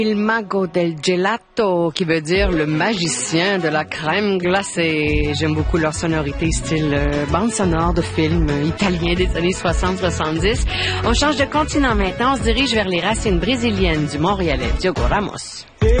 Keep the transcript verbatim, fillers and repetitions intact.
Il mago del gelato, qui veut dire le magicien de la crème glacée. J'aime beaucoup leur sonorité, style euh, bande sonore de films italiens des années soixante soixante-dix. On change de continent maintenant, on se dirige vers les racines brésiliennes du Montréalais Diogo Ramos.